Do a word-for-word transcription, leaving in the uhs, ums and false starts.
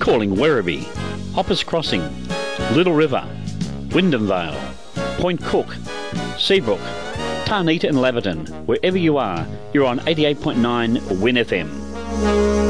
calling Werribee, Hoppers Crossing, Little River, Wyndham Vale, Point Cook, Seabrook, Tarnita and Laverton. Wherever you are, you're on eighty-eight point nine Win F M.